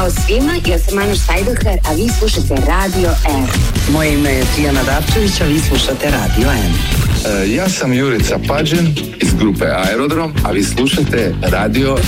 Ćao svima, ja sam Ana Štajdohar, a vi slušate Radio M. Moje ime je Tijana Dapčević, a vi slušate Radio M. Ja sam Jurica Pađen iz grupe Aerodrom, a vi slušate Radio